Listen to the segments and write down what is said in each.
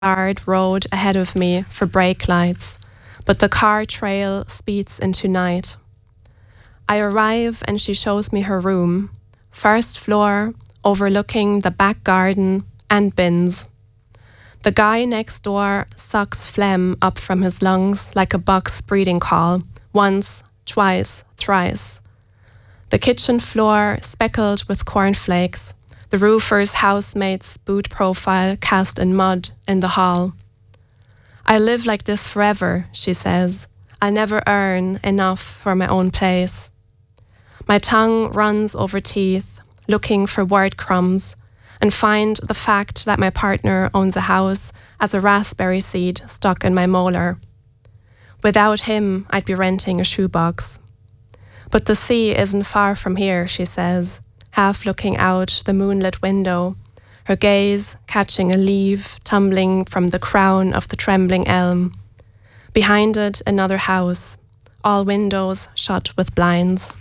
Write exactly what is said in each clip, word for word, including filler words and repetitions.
hard road ahead of me for brake lights, but the car trail speeds into night. I arrive and she shows me her room, first floor, overlooking the back garden and bins. The guy next door sucks phlegm up from his lungs like a buck's breeding call, once, twice, thrice. The kitchen floor speckled with cornflakes, the roofer's housemate's boot profile cast in mud in the hall. I live like this forever, she says. I'll never earn enough for my own place. My tongue runs over teeth, looking for word crumbs, and find the fact that my partner owns a house as a raspberry seed stuck in my molar. Without him, I'd be renting a shoebox. But the sea isn't far from here, she says, half looking out the moonlit window, her gaze catching a leaf tumbling from the crown of the trembling elm. Behind it, another house, all windows shut with blinds.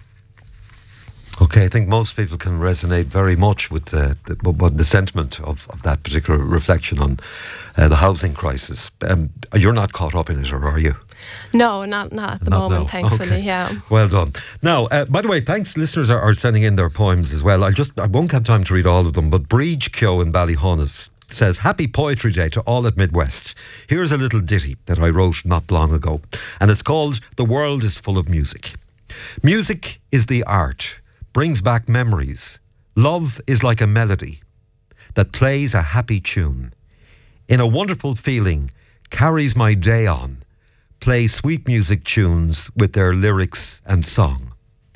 Okay, I think most people can resonate very much with uh, the, the, the sentiment of, of that particular reflection on uh, the housing crisis. Um, you're not caught up in it, or are you? No, not not at the not moment, now. thankfully, Okay. yeah. Well done. Now, uh, by the way, thanks, listeners are, are sending in their poems as well. I just I won't have time to read all of them, but Breege Kyo in Ballyhonus says, Happy Poetry Day to all at Midwest. Here's a little ditty that I wrote not long ago, and it's called The World is Full of Music. Music is the art, brings back memories. Love is like a melody that plays a happy tune. In a wonderful feeling, carries my day on. Play sweet music tunes with their lyrics and song.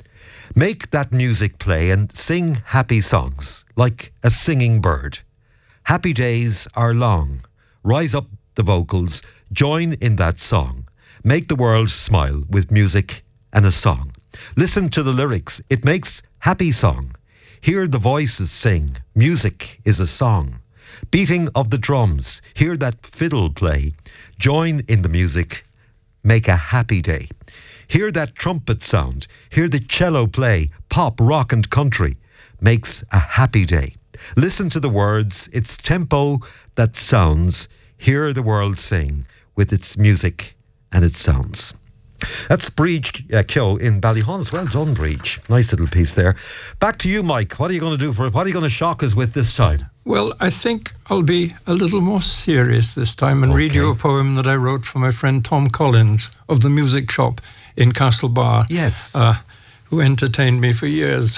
Make that music play and sing happy songs like a singing bird. Happy days are long. Rise up the vocals, join in that song. Make the world smile with music and a song. Listen to the lyrics, it makes happy song. Hear the voices sing, music is a song. Beating of the drums, hear that fiddle play. Join in the music, make a happy day. Hear that trumpet sound, hear the cello play, pop, rock and country. Makes a happy day. Listen to the words, its tempo that sounds. Hear the world sing with its music and its sounds. That's Breege uh, Kyo in Ballyhonus. Well done, Breege. Nice little piece there. Back to you, Mike. What are you going to do for it? What are you going to shock us with this time? Well, I think I'll be a little more serious this time and Okay. read you a poem that I wrote for my friend Tom Collins of the Music Shop in Castlebar. Yes. Uh, who entertained me for years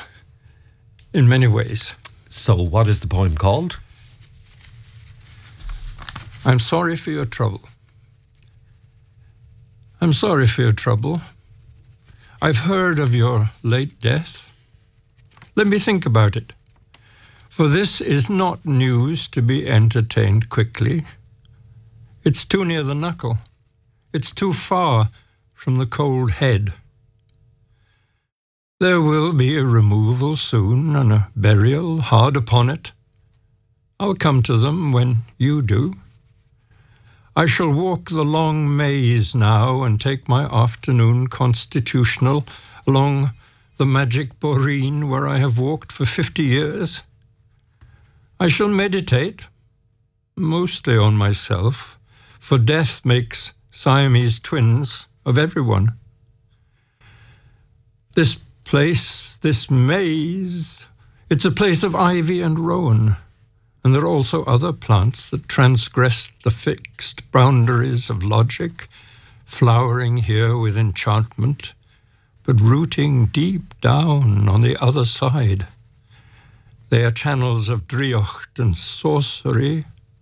in many ways. So what is the poem called? I'm sorry for your trouble. I'm sorry for your trouble. I've heard of your late death. Let me think about it. For this is not news to be entertained quickly. It's too near the knuckle. It's too far from the cold head. There will be a removal soon and a burial hard upon it. I'll come to them when you do. I shall walk the long maze now and take my afternoon constitutional along the magic boreen where I have walked for fifty years. I shall meditate, mostly on myself, for death makes Siamese twins of everyone. This place, this maze, it's a place of ivy and rowan, and there are also other plants that transgress the fixed boundaries of logic, flowering here with enchantment, but rooting deep down on the other side. They are channels of driocht and sorcery.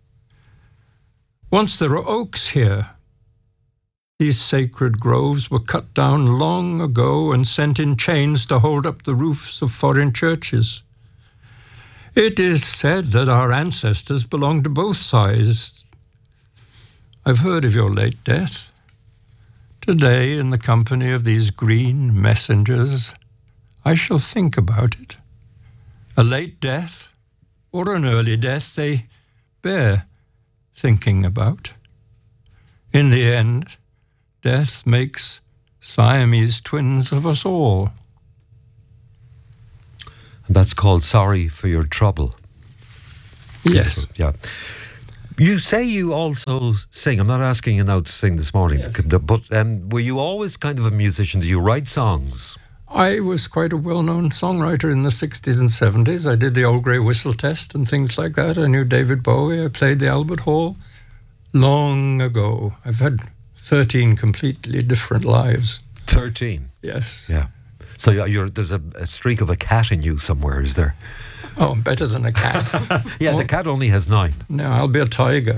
Once there were oaks here. These sacred groves were cut down long ago and sent in chains to hold up the roofs of foreign churches. It is said that our ancestors belonged to both sides. I've heard of your late death. Today, in the company of these green messengers, I shall think about it. A late death or an early death, they bear thinking about. In the end, death makes Siamese twins of us all. And that's called Sorry for Your Trouble. Yes. Yeah. You say you also sing. I'm not asking you now to sing this morning, Yes. but um, were you always kind of a musician? Did you write songs? I was quite a well-known songwriter in the sixties and seventies. I did the Old Grey Whistle Test and things like that. I knew David Bowie. I played the Albert Hall long ago. I've had thirteen completely different lives. thirteen? Yes. Yeah. So you're, there's a, a streak of a cat in you somewhere, is there? Oh, I'm better than a cat. Yeah, Oh. the cat only has nine. No, I'll be a tiger.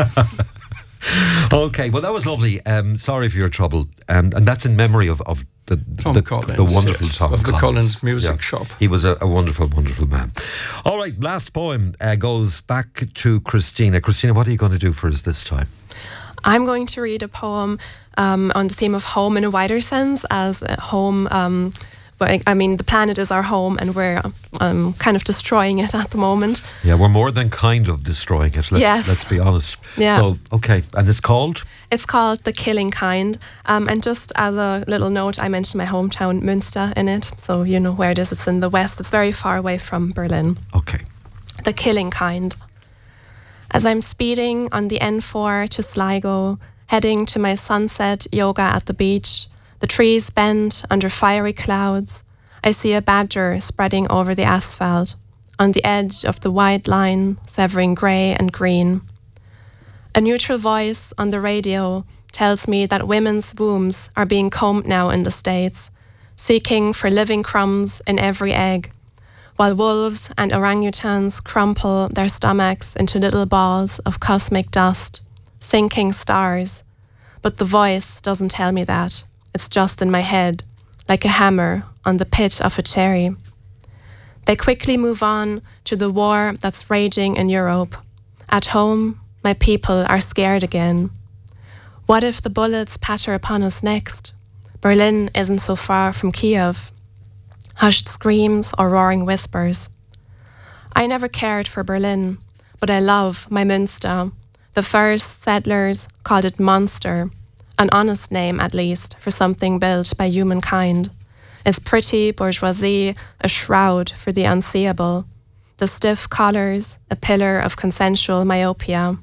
Okay, well, that was lovely. Um, sorry for your trouble. Um, and that's in memory of, of the, Tom the, Collins, the wonderful yes, Tom of the Collins. Collins Music Shop. He was a, a wonderful, wonderful man. All right, last poem uh, goes back to Christina. Christina, what are you going to do for us this time? I'm going to read a poem um, on the theme of home in a wider sense, as a home. Um, but I mean, the planet is our home, and we're um, kind of destroying it at the moment. Yeah, we're more than kind of destroying it. Let's, Yes. let's be honest. Yeah. So, okay, and it's called? It's called The Killing Kind. Um, and just as a little note, I mentioned my hometown, Münster, in it. So you know where it is. It's in the west. It's very far away from Berlin. Okay. The Killing Kind. As I'm speeding on the N four to Sligo, heading to my sunset yoga at the beach, the trees bend under fiery clouds. I see a badger spreading over the asphalt, on the edge of the white line severing grey and green. A neutral voice on the radio tells me that women's wombs are being combed now in the States, seeking for living crumbs in every egg, while wolves and orangutans crumple their stomachs into little balls of cosmic dust, sinking stars. But the voice doesn't tell me that. It's just in my head, like a hammer on the pit of a cherry. They quickly move on to the war that's raging in Europe. At home, my people are scared again. What if the bullets patter upon us next? Berlin isn't so far from Kiev. Hushed screams or roaring whispers. I never cared for Berlin, but I love my Münster. The first settlers called it Monster, an honest name at least for something built by humankind. Its pretty bourgeoisie a shroud for the unseeable, the stiff collars a pillar of consensual myopia.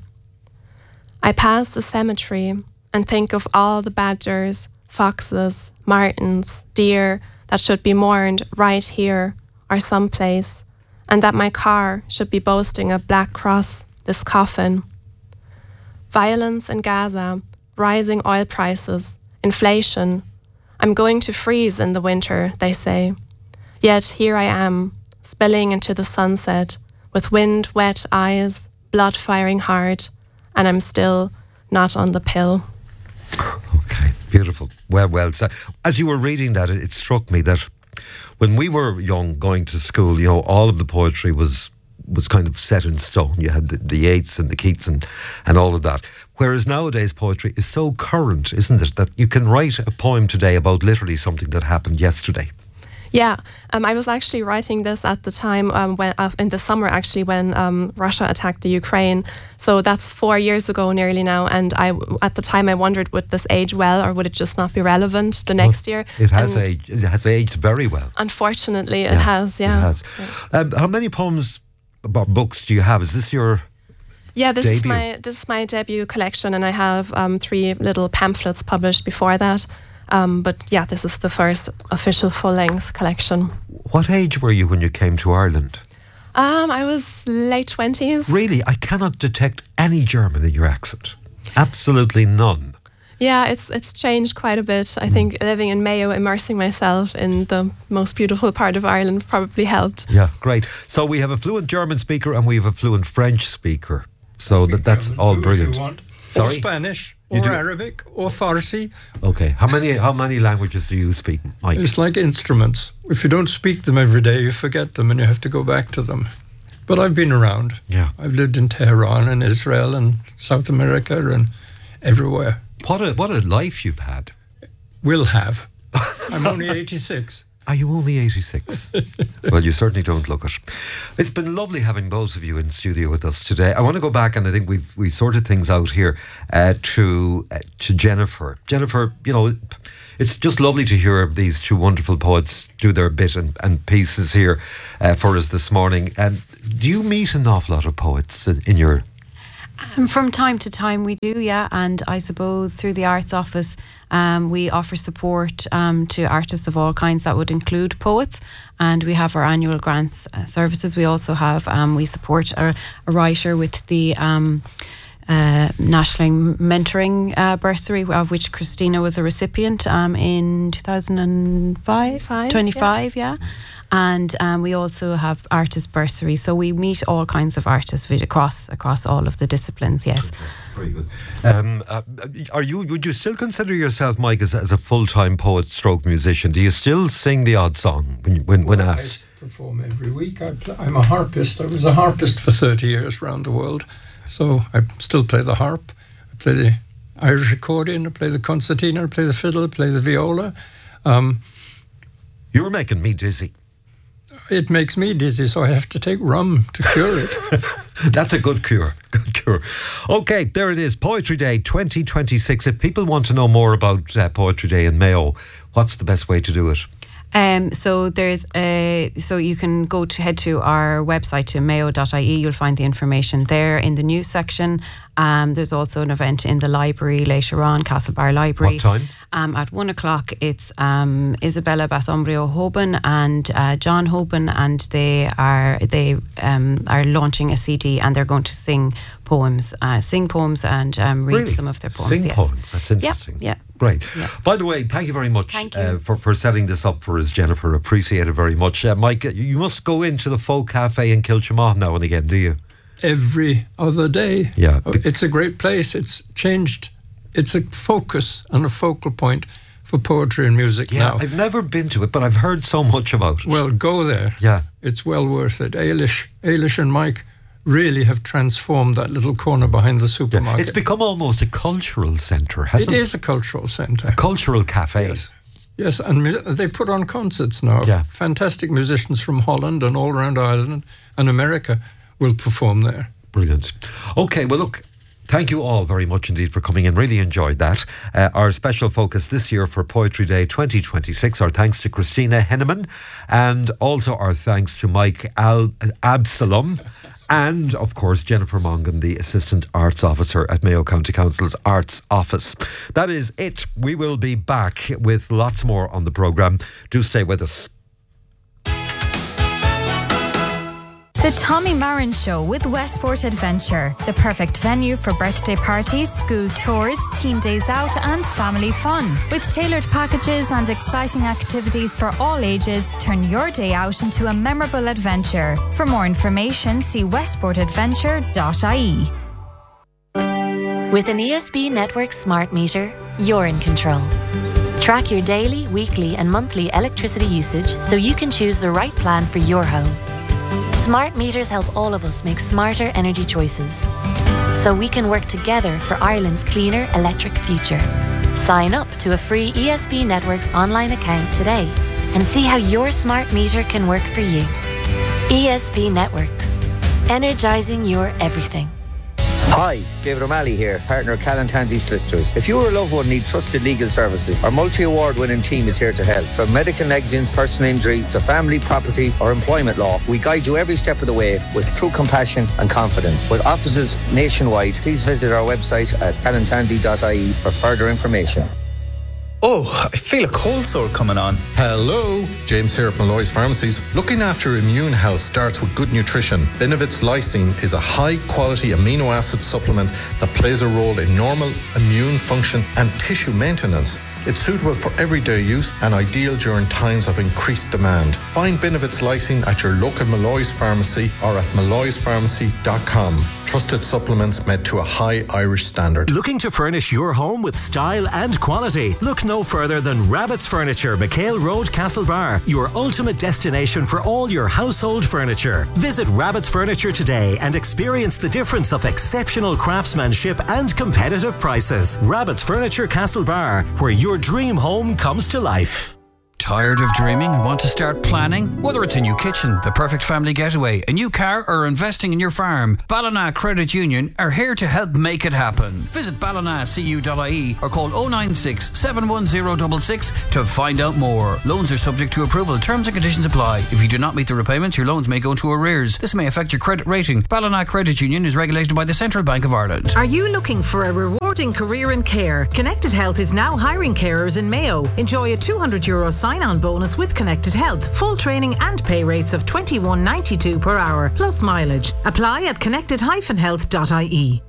I pass the cemetery and think of all the badgers, foxes, martens, deer that should be mourned right here or someplace, and that my car should be boasting a black cross, this coffin. Violence in Gaza, rising oil prices, inflation. I'm going to freeze in the winter, they say. Yet here I am, spilling into the sunset, with wind-wet eyes, blood firing hard, and I'm still not on the pill. Okay, beautiful. Well, well, so as you were reading that, it, it struck me that when we were young, going to school, you know, all of the poetry was was kind of set in stone. You had the, the Yeats and the Keats and, and all of that. Whereas nowadays poetry is so current, isn't it, that you can write a poem today about literally something that happened yesterday. Yeah, um, I was actually writing this at the time um, when uh, in the summer actually when um, Russia attacked the Ukraine. So that's four years ago nearly now. And I, at the time, I wondered would this age well or would it just not be relevant the next well, year? It has and aged. It has aged very well. Unfortunately, it Yeah, has. Yeah. It has. Yeah. Um, how many poems, about books, do you have? Is this your? Yeah, this is debut? my this is my debut collection, and I have um, three little pamphlets published before that. Um, but yeah, this is the first official full-length collection. What age were you when you came to Ireland? Um, I was late twenties. Really, I cannot detect any German in your accent. Absolutely none. Yeah, it's it's changed quite a bit. I think living in Mayo, immersing myself in the most beautiful part of Ireland probably helped. Yeah, great. So we have a fluent German speaker and we have a fluent French speaker. So that, that's German all too, if brilliant. you want. Sorry? Or Spanish, You or do- Arabic, or Farsi. Okay. How many how many languages do you speak, Mike? It's like instruments. If you don't speak them every day, you forget them and you have to go back to them. But I've been around. Yeah. I've lived in Tehran and Israel and South America and everywhere. What a what a life you've had. Will have. I'm only eighty-six. Are you only eighty-six? Well, you certainly don't look it. It's been lovely having both of you in studio with us today. I want to go back, and I think we've we sorted things out here uh, to uh, to Jennifer. Jennifer, you know, it's just lovely to hear these two wonderful poets do their bit and, and pieces here uh, for us this morning. Um, do you meet an awful lot of poets in in your Um, from time to time we do, yeah. And I suppose through the Arts Office um, we offer support um, to artists of all kinds. That would include poets, and we have our annual grants uh, services. We also have, um, we support a, a writer with the um, uh, National Mentoring uh, Bursary, of which Christina was a recipient um, in two thousand five, Five, twenty-five, yeah. yeah. And um, we also have artist bursary, so we meet all kinds of artists with- across across all of the disciplines. Yes. Very good. Um, uh, are you? Would you still consider yourself, Mike, as, as a full-time poet, stroke musician? Do you still sing the odd song when when, when Well, asked? I perform every week. I play, I'm a harpist. I was a harpist for thirty years around the world, so I still play the harp. I play the Irish accordion. I play the concertina. I play the fiddle. I play the viola. Um, You're making me dizzy. it makes me dizzy, so I have to take rum to cure it. That's a good cure. Good cure. Okay, there it is. Poetry Day twenty twenty-six. If people want to know more about uh, Poetry Day in Mayo, what's the best way to do it? Um, so there's a, so you can go to head to our website to mayo dot I E. You'll find the information there in the news section. Um, there's also an event in the library later on, Castlebar Library. What time? Um, at one o'clock, it's um, Isabella Basombrio Hoban and uh, John Hoban, and they are they um, are launching a C D, and they're going to sing poems, uh, sing poems, and um, read Really? some of their poems. Sing yes. poems. That's interesting. Yeah. Great. Yeah. By the way, thank you very much Thank you. uh, for, for setting this up for us, Jennifer. Appreciate it very much. Uh, Mike, you must go into the Folk Cafe in Kilchamaugh now and again, do you? Every other day. Yeah. Oh, it's a great place. It's changed. It's a focus and a focal point for poetry and music Yeah, now. I've never been to it, but I've heard so much about it. Well, go there. Yeah. It's well worth it. Ailish, Ailish and Mike really have transformed that little corner behind the Yeah. supermarket. It's become almost a cultural centre, It hasn't it? is a cultural centre. Cultural cafe. Yes. Yes, and mu- they put on concerts now. Yeah. Fantastic musicians from Holland and all around Ireland and America will perform there. Brilliant. Okay, well, look, thank you all very much indeed for coming in. Really enjoyed that. Uh, our special focus this year for Poetry Day twenty twenty-six, our thanks to Christina Henneman, and also our thanks to Mike Al- Absalom. And, of course, Jennifer Mongan, the Assistant Arts Officer at Mayo County Council's Arts Office. That is it. We will be back with lots more on the programme. Do stay with us. The Tommy Marin Show with Westport Adventure, the perfect venue for birthday parties, school tours, team days out and family fun. With tailored packages and exciting activities for all ages, turn your day out into a memorable adventure. For more information, see westport adventure dot I E. With an E S B Network smart meter, you're in control. Track your daily, weekly and monthly electricity usage so you can choose the right plan for your home. Smart meters help all of us make smarter energy choices, so we can work together for Ireland's cleaner electric future. Sign up to a free E S B Networks online account today and see how your smart meter can work for you. E S B Networks, energising your everything. Hi, David O'Malley here, partner of Callan Tansey Solicitors. If you or a loved one need trusted legal services, our multi-award winning team is here to help. From medical negligence, personal injury, to family, property or employment law, we guide you every step of the way with true compassion and confidence. With offices nationwide, please visit our website at callan tansey dot I E for further information. Oh, I feel a cold sore coming on. Hello, James here at Malloy's Pharmacies. Looking after immune health starts with good nutrition. Benevit's Lysine is a high-quality amino acid supplement that plays a role in normal immune function and tissue maintenance. It's suitable for everyday use and ideal during times of increased demand. Find Benevit's Lysine at your local Malloy's Pharmacy or at malloys pharmacy dot com. Trusted supplements made to a high Irish standard. Looking to furnish your home with style and quality? Look no further than Rabbit's Furniture, McHale Road, Castlebar, your ultimate destination for all your household furniture. Visit Rabbit's Furniture today and experience the difference of exceptional craftsmanship and competitive prices. Rabbit's Furniture, Castlebar, where your dream home comes to life. Tired of dreaming and want to start planning? Whether it's a new kitchen, the perfect family getaway, a new car, or investing in your farm, Ballina Credit Union are here to help make it happen. Visit ballina c u dot i e or call oh nine six, seven one zero six six to find out more. Loans are subject to approval. Terms and conditions apply. If you do not meet the repayments, your loans may go into arrears. This may affect your credit rating. Ballina Credit Union is regulated by the Central Bank of Ireland. Are you looking for a rewarding career in care? Connected Health is now hiring carers in Mayo. Enjoy a two hundred euro sign-on bonus with Connected Health. Full training and pay rates of twenty-one ninety-two per hour, plus mileage. Apply at connected dash health dot i e.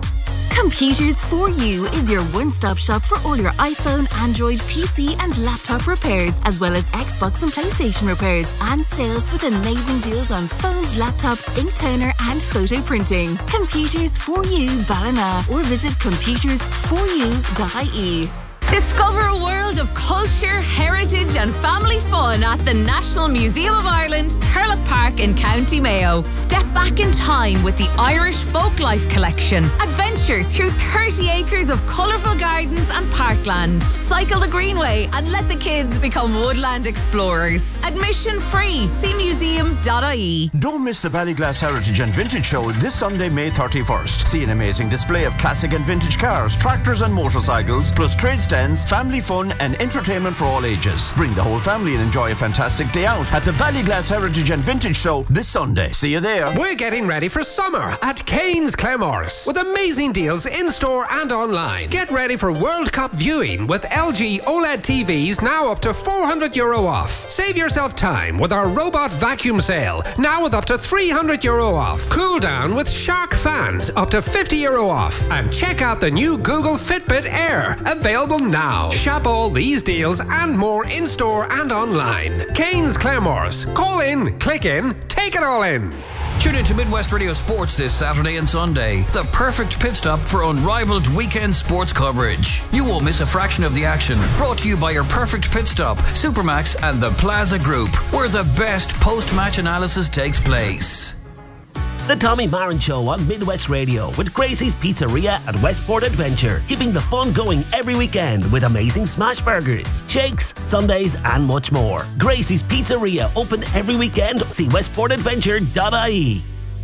Computers for You is your one-stop shop for all your iPhone, Android, P C and laptop repairs, as well as Xbox and PlayStation repairs, and sales with amazing deals on phones, laptops, ink toner and photo printing. Computers for You Ballina, or visit computers for you dot i e. Discover a world of culture, heritage and family fun at the National Museum of Ireland, Thurlock Park in County Mayo. Step back in time with the Irish Folklife Collection. Adventure through thirty acres of colourful gardens and parkland. Cycle the Greenway and let the kids become woodland explorers. Admission free. See museum dot i e. Don't miss the Ballyglass Heritage and Vintage Show this Sunday, May thirty-first. See an amazing display of classic and vintage cars, tractors and motorcycles, plus trade stands, family fun and entertainment for all ages. Bring the whole family and enjoy a fantastic day out at the Ballyglass Heritage and Vintage Show this Sunday. See you there. We're getting ready for summer at Kane's Claremorris with amazing deals in-store and online. Get ready for World Cup viewing with L G OLED T Vs now up to four hundred euro off. Save yourself time with our robot vacuum sale, now with up to three hundred euro off. Cool down with Shark fans, up to fifty euro off. And check out the new Google Fitbit Air, available now. Shop all these deals and more in-store and online. Kane's Claremorris. Call in, click in, take it all in. Tune in to Midwest Radio Sports this Saturday and Sunday. The perfect pit stop for unrivaled weekend sports coverage. You won't miss a fraction of the action. Brought to you by your perfect pit stop, Supermax and the Plaza Group, where the best post-match analysis takes place. The Tommy Marin Show on Midwest Radio with Gracie's Pizzeria at Westport Adventure, keeping the fun going every weekend with amazing smash burgers, shakes, sundaes and much more. Gracie's Pizzeria, open every weekend. See westport adventure dot i e.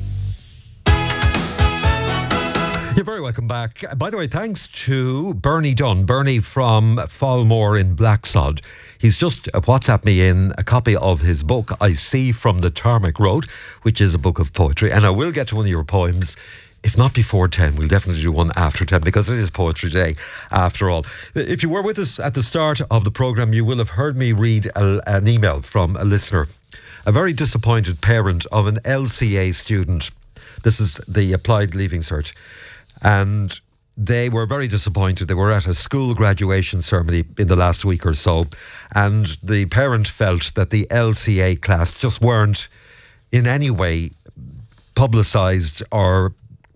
You're very welcome back. By the way, thanks to Bernie Dunn, Bernie from Fallmore in Blacksod. He's just WhatsApped me in a copy of his book, I See from the Tarmac Road, which is a book of poetry. And I will get to one of your poems, if not before ten. We'll definitely do one after ten, because it is Poetry Day, after all. If you were with us at the start of the programme, you will have heard me read a, an email from a listener, a very disappointed parent of an L C A student. This is the Applied Leaving Cert. And they were very disappointed. They were at a school graduation ceremony in the last week or so, and the parent felt that the L C A class just weren't in any way publicised or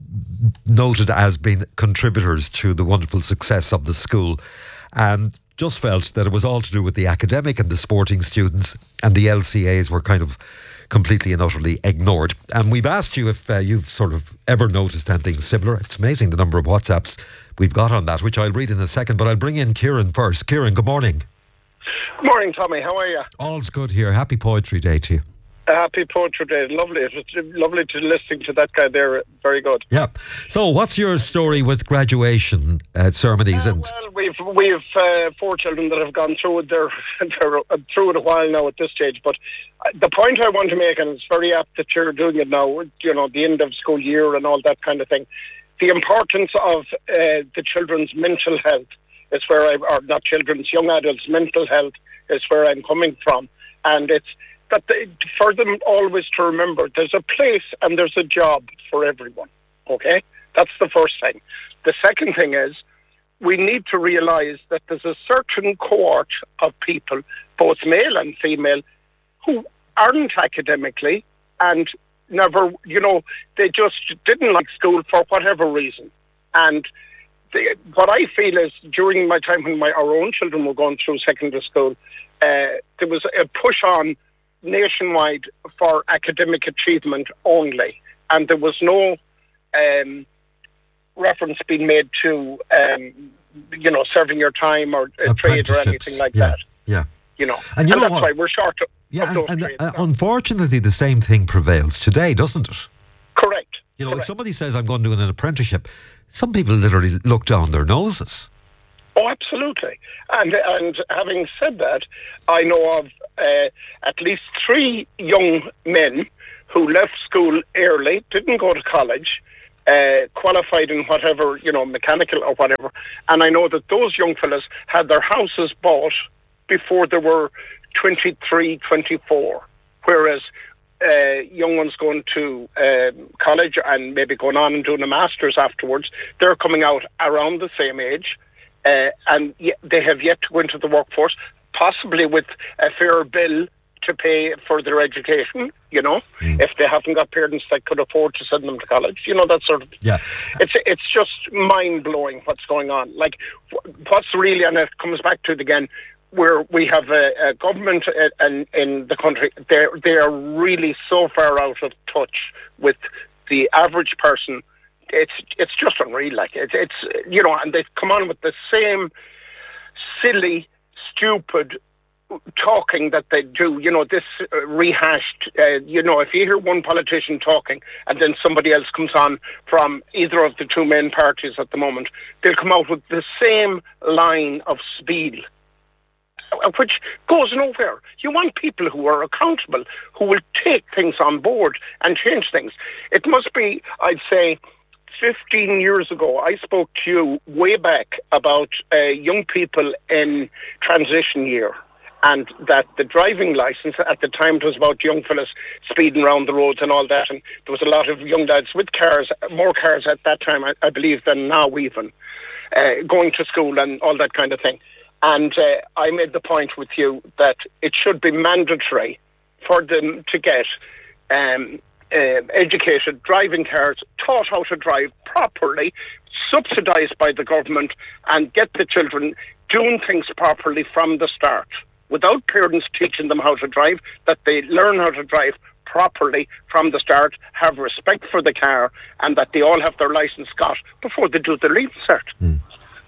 noted as being contributors to the wonderful success of the school, and just felt that it was all to do with the academic and the sporting students, and the L C As were kind of completely and utterly ignored. And we've asked you if uh, you've sort of ever noticed anything similar. It's amazing the number of WhatsApps we've got on that, which I'll read in a second, but I'll bring in Kieran first. Kieran, good morning. Good morning, Tommy. How are you? All's good here. Happy Poetry Day to you. Happy Poetry Day. Lovely. It was lovely to listen to that guy there. Very good. Yeah. So what's your story with graduation uh, ceremonies? Uh, and well, we've we've uh, four children that have gone through it. They're, they're through it a while now at this stage. But the point I want to make, and it's very apt that you're doing it now, you know, the end of school year and all that kind of thing, the importance of uh, the children's mental health is where I, or not children's, young adults' mental health is where I'm coming from. And it's that they, for them always to remember there's a place and there's a job for everyone, okay? That's the first thing. The second thing is we need to realise that there's a certain cohort of people, both male and female, who aren't academically and never, you know, they just didn't like school for whatever reason. And they, what I feel is during my time when my our own children were going through secondary school, uh, there was a push on nationwide for academic achievement only, and there was no um, reference being made to um, you know, serving your time or a trade or anything like yeah. that. Yeah. you know. And you know that's what? why we're short of, Yeah, of and, those and trades uh, now. unfortunately, the same thing prevails today, doesn't it? Correct. You know, Correct. if somebody says, I'm going to do an apprenticeship, some people literally look down their noses. Oh, absolutely. And and having said that, I know of uh, at least three young men who left school early, didn't go to college, uh, qualified in whatever, you know, mechanical or whatever. And I know that those young fellas had their houses bought before they were twenty-three, twenty-four. Whereas uh, young ones going to um, college and maybe going on and doing a master's afterwards, they're coming out around the same age. Uh, and yet they have yet to go into the workforce, possibly with a fair bill to pay for their education, you know, mm. if they haven't got parents that could afford to send them to college, you know, that sort of... Yeah. It's it's just mind-blowing what's going on. Like, what's really, and it comes back to it again, where we have a, a government in, in the country, they're, they are really so far out of touch with the average person. It's it's just unreal. Like it's it's you know, and they've come on with the same silly, stupid talking that they do. You know, this uh, rehashed. Uh, you know, if you hear one politician talking and then somebody else comes on from either of the two main parties at the moment, they'll come out with the same line of spiel, which goes nowhere. You want people who are accountable, who will take things on board and change things. It must be, I'd say, fifteen years ago, I spoke to you way back about uh, young people in transition year, and that the driving license at the time, it was about young fellas speeding around the roads and all that, and there was a lot of young lads with cars, more cars at that time, I, I believe, than now even, uh, going to school and all that kind of thing. And uh, I made the point with you that it should be mandatory for them to get um, uh, educated driving cars, taught how to drive properly, subsidised by the government, and get the children doing things properly from the start, without parents teaching them how to drive, that they learn how to drive properly from the start, have respect for the car, and that they all have their licence got before they do the leaving cert. Mm.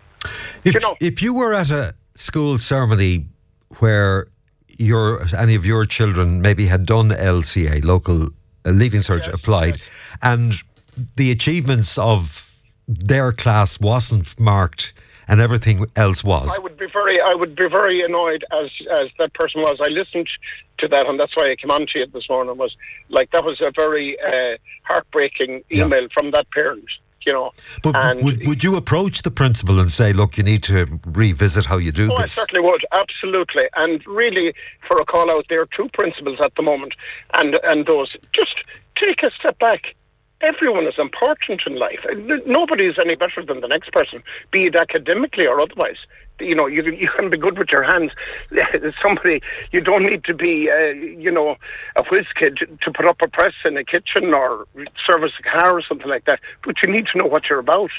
If, you know, if you were at a school ceremony where your any of your children maybe had done L C A, local uh, leaving cert, yes, applied, yes. and the achievements of their class wasn't marked and everything else was, I would be very, I would be very annoyed as as that person was. I listened to that, and that's why I came on to it this morning. Was like that was a very uh, heartbreaking email yeah. from that parent. You know, but and would would you approach the principal and say, look, you need to revisit how you do oh, this? I certainly would, absolutely. And really, for a call out, there are two principals at the moment, and and those just take a step back. Everyone is important in life. Nobody is any better than the next person, be it academically or otherwise. You know, you you can be good with your hands. Somebody, you don't need to be, uh, you know, a whiz kid to put up a press in a kitchen or service a car or something like that. But you need to know what you're about.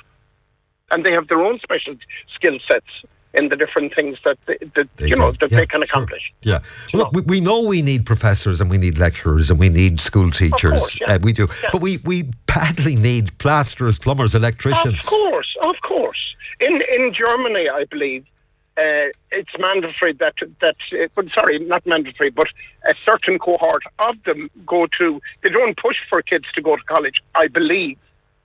And they have their own special skill sets in the different things that they, that you know that yeah, they can sure. accomplish. Yeah. Well, look, we, we know we need professors and we need lecturers and we need school teachers. Of course, yeah. uh, we do, yeah. but we we badly need plasterers, plumbers, electricians. Of course, of course. In in Germany, I believe uh, it's mandatory that that. Uh, but sorry, not mandatory, but a certain cohort of them go to. They don't push for kids to go to college, I believe,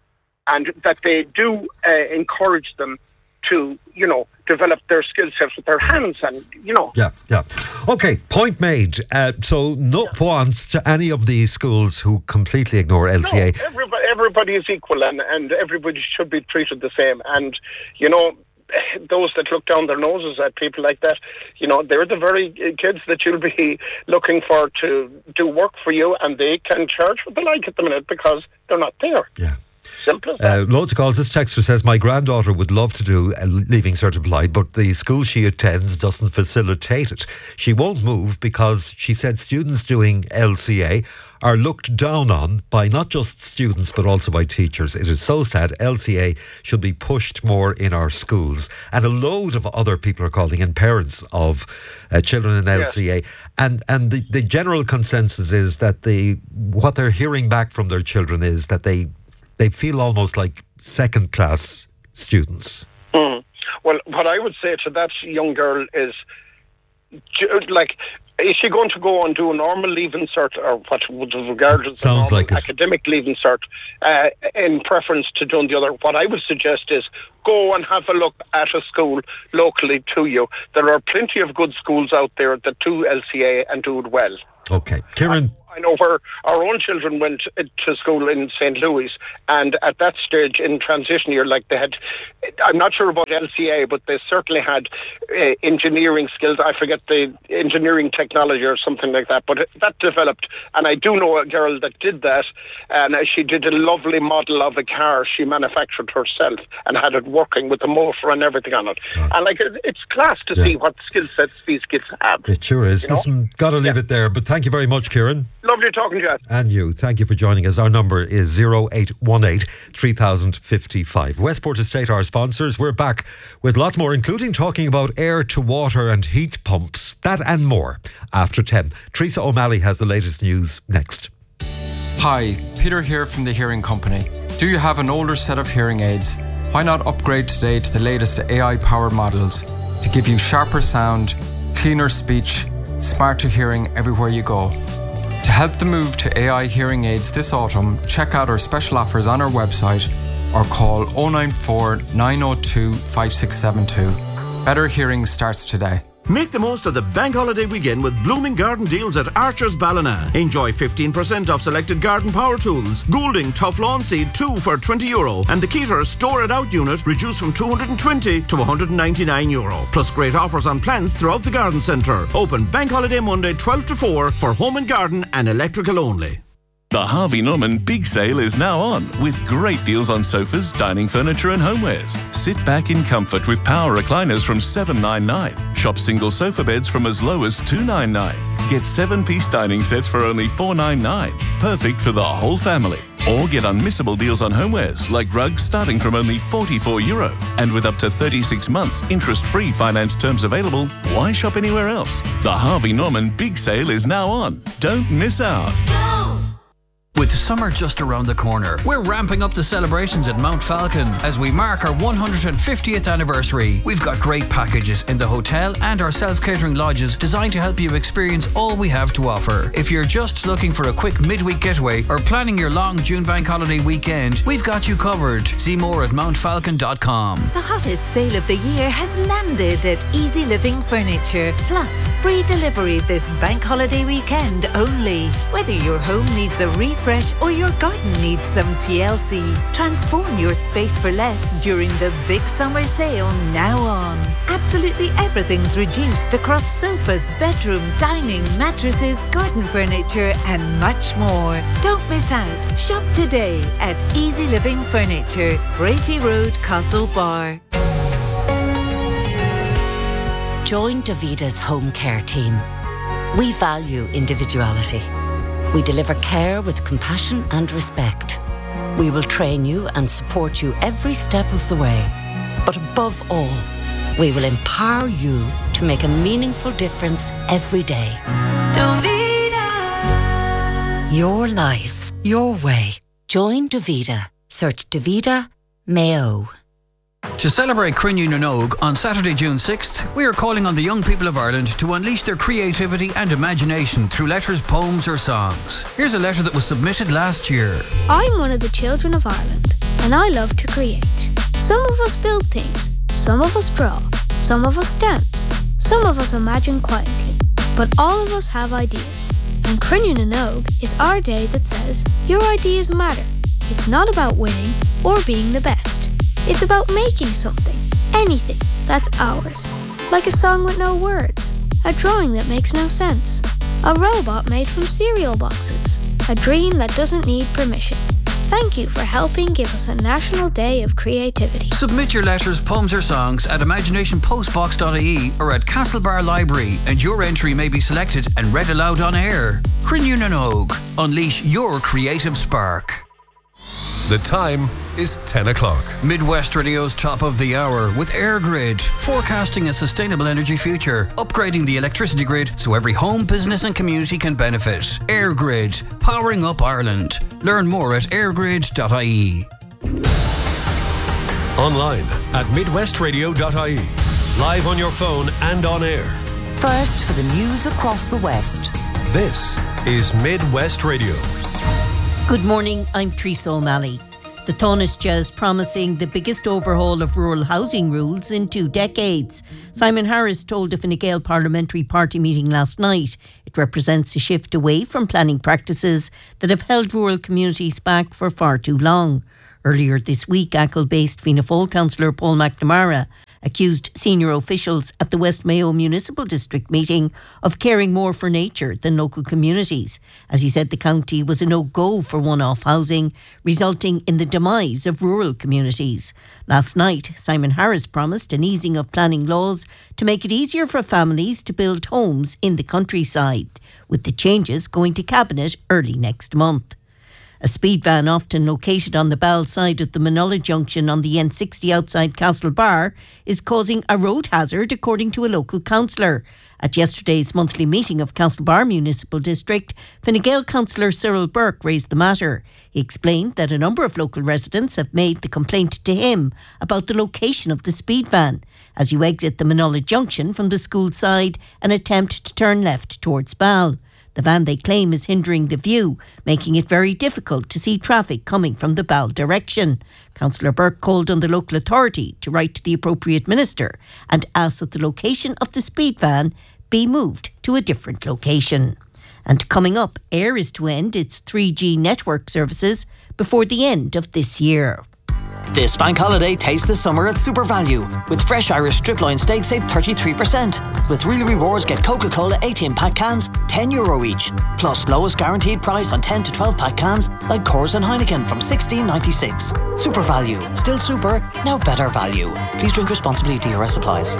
and that they do uh, encourage them to, you know, develop their skill sets with their hands, and you know. Yeah, yeah. Okay, point made. Uh, so no yeah. points to any of these schools who completely ignore L C A. No, everybody, everybody is equal, and, and everybody should be treated the same. And you know, those that look down their noses at people like that, you know, they're the very kids that you'll be looking for to do work for you, and they can charge what they like at the minute because they're not there. Yeah. Simple as that. Uh, loads of calls. This texter says, my granddaughter would love to do a leaving cert applied, but the school she attends doesn't facilitate it. She won't move because she said students doing L C A are looked down on by not just students but also by teachers. It is so sad. L C A should be pushed more in our schools. And a load of other people are calling in, parents of uh, children in L C A. Yes. And and the, the general consensus is that the what they're hearing back from their children is that they they feel almost like second-class students. Mm. Well, what I would say to that young girl is like, is she going to go and do a normal leaving cert, or what would regard as a Sounds normal like it. academic leaving cert, uh, in preference to doing the other? What I would suggest is go and have a look at a school locally to you. There are plenty of good schools out there that do L C A and do it well. Okay. Kieran. I know where our own children went to school in Saint Louis, and at that stage in transition year, like they had, I'm not sure about L C A, but they certainly had uh, engineering skills. I forget the engineering technology or something like that, but that developed. And I do know a girl that did that, and she did a lovely model of a car she manufactured herself and had it working with the motor and everything on it. Oh. And like, it's class to yeah. see what skill sets these kids have. It sure is. Listen, got to leave yeah. it there, but thank you very much, Kieran. Lovely talking to you. And you. Thank you for joining us. Our number is zero eight one eight, three thousand fifty-five. Westport Estate, our sponsors. We're back with lots more, including talking about air to water and heat pumps. That and more after ten. Teresa O'Malley has the latest news next. Hi, Peter here from the Hearing Company. Do you have an older set of hearing aids? Why not upgrade today to the latest A I-powered models to give you sharper sound, cleaner speech, smarter hearing everywhere you go? To help the move to A I hearing aids this autumn, check out our special offers on our website or call oh nine four, nine oh two, five six seven two. Better hearing starts today. Make the most of the bank holiday weekend with blooming garden deals at Archer's Ballina. Enjoy fifteen percent off selected garden power tools. Goulding Tough Lawn Seed two for twenty euro. And the Keter Store It Out unit reduced from two hundred twenty to one hundred ninety-nine euro. Plus great offers on plants throughout the garden centre. Open bank holiday Monday twelve to four for home and garden and electrical only. The Harvey Norman Big Sale is now on, with great deals on sofas, dining furniture and homewares. Sit back in comfort with power recliners from seven ninety-nine. Shop single sofa beds from as low as two ninety-nine. Get seven-piece dining sets for only four ninety-nine. Perfect for the whole family. Or get unmissable deals on homewares, like rugs starting from only forty-four euro. And with up to thirty-six months interest-free finance terms available, why shop anywhere else? The Harvey Norman Big Sale is now on. Don't miss out. With summer just around the corner, we're ramping up the celebrations at Mount Falcon as we mark our one hundred fiftieth anniversary. We've got great packages in the hotel and our self-catering lodges designed to help you experience all we have to offer. If you're just looking for a quick midweek getaway or planning your long June bank holiday weekend, we've got you covered. See more at mount falcon dot com. The hottest sale of the year has landed at Easy Living Furniture. Plus, free delivery this bank holiday weekend only. Whether your home needs a refresh or your garden needs some T L C, transform your space for less during the big summer sale now on. Absolutely everything's reduced across sofas, bedroom, dining, mattresses, garden furniture and much more. Don't miss out. Shop today at Easy Living Furniture, Brafey Road, Castlebar. Join Davita's home care team. We value individuality. We deliver care with compassion and respect. We will train you and support you every step of the way. But above all, we will empower you to make a meaningful difference every day. Davita. Your life, your way. Join Davita. Search Davita Mayo. To celebrate Crinne na nÓg on Saturday, June sixth, we are calling on the young people of Ireland to unleash their creativity and imagination through letters, poems or songs. Here's a letter that was submitted last year. I'm one of the children of Ireland, and I love to create. Some of us build things, some of us draw, some of us dance, some of us imagine quietly, but all of us have ideas. And Crinne na nÓg is our day that says, your ideas matter. It's not about winning or being the best. It's about making something, anything, that's ours. Like a song with no words, a drawing that makes no sense, a robot made from cereal boxes, a dream that doesn't need permission. Thank you for helping give us a National Day of Creativity. Submit your letters, poems or songs at imagination postbox dot I E or at Castlebar Library and your entry may be selected and read aloud on air. Crinne na nÓg. Unleash your creative spark. The time is ten o'clock. Midwest Radio's top of the hour with EirGrid, forecasting a sustainable energy future, upgrading the electricity grid so every home, business and community can benefit. EirGrid, powering up Ireland. Learn more at air grid dot I E. Online at midwest radio dot I E. Live on your phone and on air. First for the news across the West. This is Midwest Radio. Good morning, I'm Teresa O'Malley. The Taoiseach is promising the biggest overhaul of rural housing rules in two decades. Simon Harris told a Fine Gael parliamentary party meeting last night it represents a shift away from planning practices that have held rural communities back for far too long. Earlier this week, Achill-based Fianna Fáil councillor Paul McNamara accused senior officials at the West Mayo Municipal District meeting of caring more for nature than local communities, as he said the county was a no-go for one-off housing, resulting in the demise of rural communities. Last night, Simon Harris promised an easing of planning laws to make it easier for families to build homes in the countryside, with the changes going to Cabinet early next month. A speed van often located on the Ball side of the Manola junction on the N sixty outside Castlebar is causing a road hazard, according to a local councillor. At yesterday's monthly meeting of Castlebar Municipal District, Fine Gael councillor Cyril Burke raised the matter. He explained that a number of local residents have made the complaint to him about the location of the speed van as you exit the Manola junction from the school side and attempt to turn left towards Ball. The van, they claim, is hindering the view, making it very difficult to see traffic coming from the Ball direction. Councillor Burke called on the local authority to write to the appropriate minister and ask that the location of the speed van be moved to a different location. And coming up, Air is to end its three G network services before the end of this year. This bank holiday, taste the summer at Super Value. With fresh Irish strip loin steak, save thirty-three percent. With Real Rewards, get Coca-Cola eighteen pack cans, ten euro each. Plus lowest guaranteed price on ten to twelve pack cans like Coors and Heineken from sixteen ninety-six. Super Value. Still super, now better value. Please drink responsibly. D R S applies.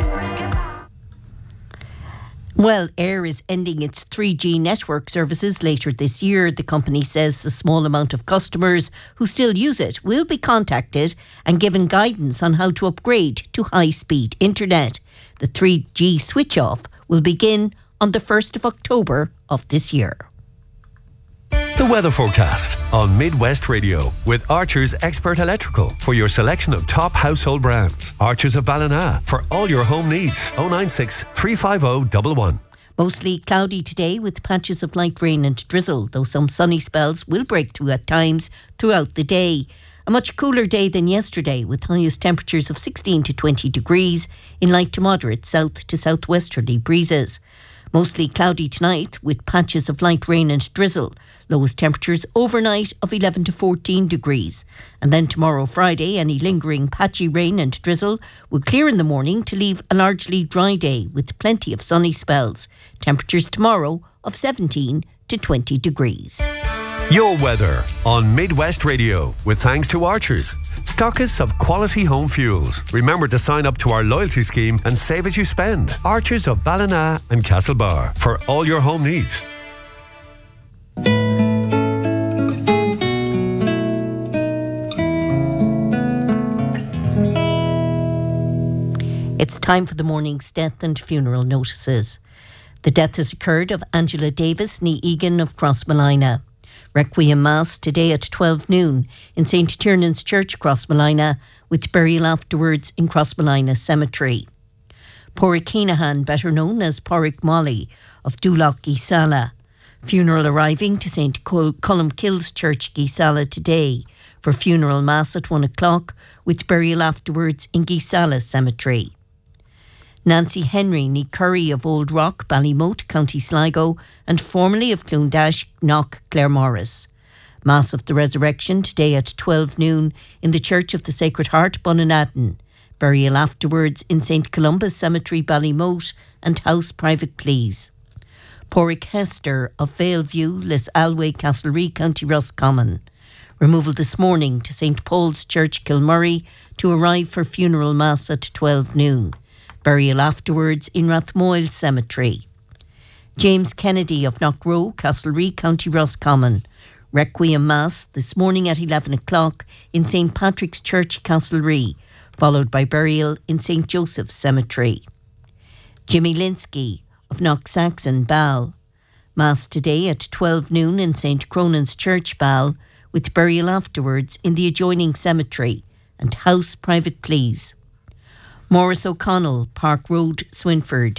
Well, Air is ending its three G network services later this year. The company says the small amount of customers who still use it will be contacted and given guidance on how to upgrade to high-speed internet. The three G switch-off will begin on the first of October of this year. The weather forecast on Midwest Radio with Archer's Expert Electrical for your selection of top household brands. Archer's of Ballina for all your home needs. oh nine six, three five oh, one one. Mostly cloudy today with patches of light rain and drizzle, though some sunny spells will break through at times throughout the day. A much cooler day than yesterday, with highest temperatures of sixteen to twenty degrees in light to moderate south to southwesterly breezes. Mostly cloudy tonight with patches of light rain and drizzle. Lowest temperatures overnight of eleven to fourteen degrees. And then tomorrow Friday, any lingering patchy rain and drizzle will clear in the morning to leave a largely dry day with plenty of sunny spells. Temperatures tomorrow of seventeen to twenty degrees. Your weather on Midwest Radio with thanks to Archers, stockists of quality home fuels. Remember to sign up to our loyalty scheme and save as you spend. Archers of Ballina and Castlebar for all your home needs. It's time for the morning's death and funeral notices. The death has occurred of Angela Davis, née Egan of Crossmolina. Requiem Mass today at twelve noon in Saint Tiernan's Church, Crossmolina, with burial afterwards in Crossmolina Cemetery. Pádraig Keenahan, better known as Pádraig Molly of Dúlach, Geesala. Funeral arriving to Saint Columkille's Church, Geesala today for funeral mass at one o'clock with burial afterwards in Geesala Cemetery. Nancy Henry, née Curry of Old Rock, Ballymote, County Sligo, and formerly of Clondash, Knock, Claremorris. Mass of the Resurrection today at twelve noon in the Church of the Sacred Heart, Bunanadden. Burial afterwards in Saint Columba's Cemetery, Ballymote, and house private please. Pádraig Hester of Valeview, Les Alway, Castlereagh, County Roscommon. Removal this morning to Saint Paul's Church, Kilmurray, to arrive for funeral mass at twelve noon. Burial afterwards in Rathmoyle Cemetery. James Kennedy of Knockrow, Castlereagh, County Roscommon. Requiem Mass this morning at eleven o'clock in Saint Patrick's Church, Castlereagh, followed by burial in Saint Joseph's Cemetery. Jimmy Linsky of Knocksaxon, Ball. Mass today at twelve noon in Saint Cronan's Church, Ball, with burial afterwards in the adjoining cemetery and house private please. Maurice O'Connell, Park Road, Swinford.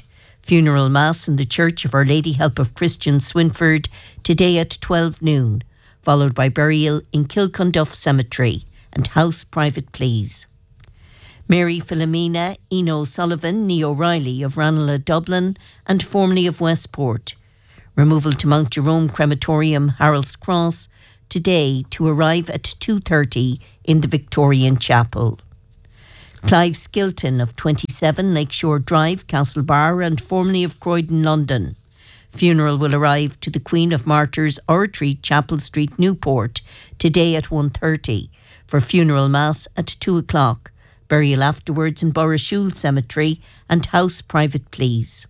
Funeral Mass in the Church of Our Lady Help of Christians, Swinford, today at twelve noon, followed by burial in Kilcunduff Cemetery and house private please. Mary Philomena Eno Sullivan, Nee O'Reilly of Ranelagh, Dublin, and formerly of Westport. Removal to Mount Jerome Crematorium, Harold's Cross, today to arrive at two thirty in the Victorian Chapel. Clive Skilton of twenty-seven Lakeshore Drive, Castlebar, and formerly of Croydon, London. Funeral will arrive to the Queen of Martyrs Oratory, Chapel Street, Newport, today at one thirty, for funeral mass at two o'clock. Burial afterwards in Borrashule Cemetery and house private please.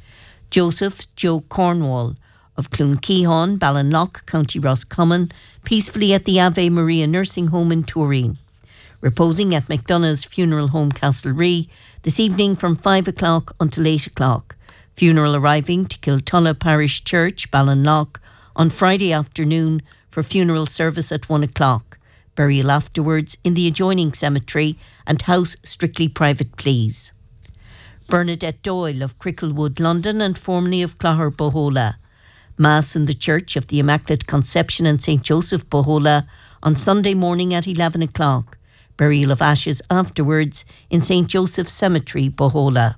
Joseph Joe Cornwall of Cloonkeyhon, Ballinlough, County Roscommon, peacefully at the Ave Maria Nursing Home in Turin. Reposing at McDonough's Funeral Home, Castlerea, this evening from five o'clock until eight o'clock. Funeral arriving to Kiltulla Parish Church, Ballinlough, on Friday afternoon for funeral service at one o'clock. Burial afterwards in the adjoining cemetery and house strictly private please. Bernadette Doyle of Cricklewood, London, and formerly of Clogher, Bohola. Mass in the Church of the Immaculate Conception and Saint Joseph, Bohola, on Sunday morning at eleven o'clock. Burial of ashes afterwards in Saint Joseph Cemetery, Bohola.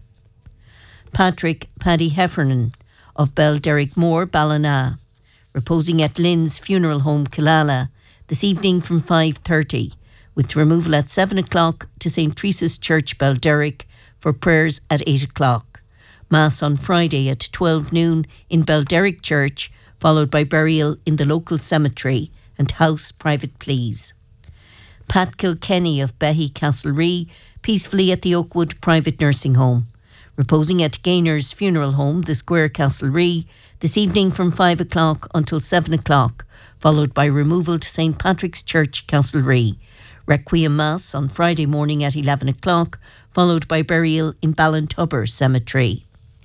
Patrick Paddy Heffernan of Belderrickmore, Ballina, reposing at Lynn's Funeral Home, Killala, this evening from five thirty, with removal at seven o'clock to Saint Teresa's Church, Belderrick, for prayers at eight o'clock. Mass on Friday at twelve noon in Belderrick Church, followed by burial in the local cemetery and house private please. Pat Kilkenny of Behy, Castlerea, peacefully at the Oakwood Private Nursing Home. Reposing at Gaynor's Funeral Home, the Square, Castlerea, this evening from five o'clock until seven o'clock, followed by removal to Saint Patrick's Church, Castlerea. Requiem Mass on Friday morning at eleven o'clock, followed by burial in Ballintubber Cemetery.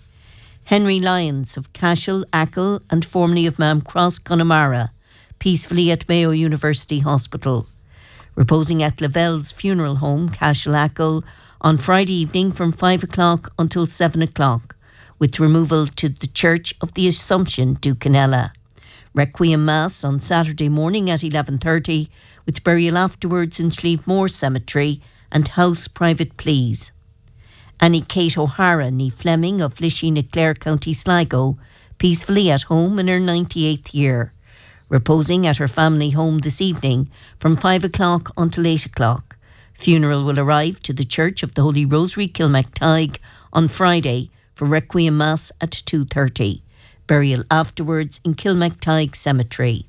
Henry Lyons of Cashel, Achill, and formerly of Mam Cross, Connemara, peacefully at Mayo University Hospital. Reposing at Lavelle's Funeral Home, Cashel, Achill, on Friday evening from five o'clock until seven o'clock, with removal to the Church of the Assumption, Ducanella. Requiem Mass on Saturday morning at eleven thirty, with burial afterwards in Schlievemore Cemetery and house private please. Annie Kate O'Hara, nee Fleming of Lishy, Clare, County Sligo, peacefully at home in her ninety-eighth year. Reposing at her family home this evening from five o'clock until eight o'clock. Funeral will arrive to the Church of the Holy Rosary, Kilmactyghe, on Friday for Requiem Mass at two thirty. Burial afterwards in Kilmactyghe Cemetery.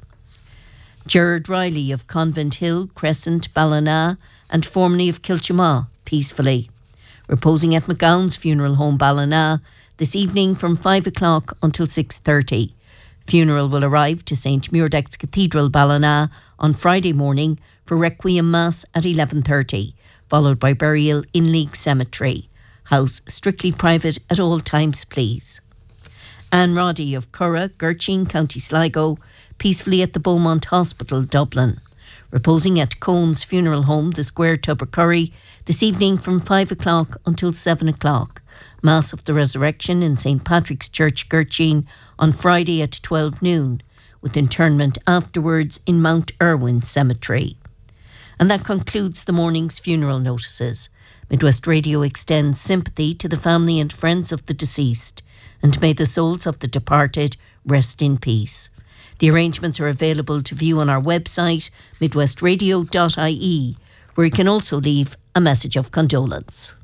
Gerard Riley of Convent Hill, Crescent, Ballina, and formerly of Kilchama, peacefully. Reposing at McGowan's Funeral Home, Ballina, this evening from five o'clock until six thirty. Funeral will arrive to Saint Muirdax Cathedral, Ballina, on Friday morning for Requiem Mass at eleven thirty, followed by burial in League Cemetery. House strictly private at all times, please. Anne Roddy of Curra, Gertching, County Sligo, peacefully at the Beaumont Hospital, Dublin. Reposing at Cohen's Funeral Home, the Square, Tubbercurry, this evening from five o'clock until seven o'clock. Mass of the Resurrection in Saint Patrick's Church, Gertching, on Friday at twelve noon, with interment afterwards in Mount Irwin Cemetery. And that concludes the morning's funeral notices. Midwest Radio extends sympathy to the family and friends of the deceased, and may the souls of the departed rest in peace. The arrangements are available to view on our website, midwest radio dot I E, where you can also leave a message of condolence.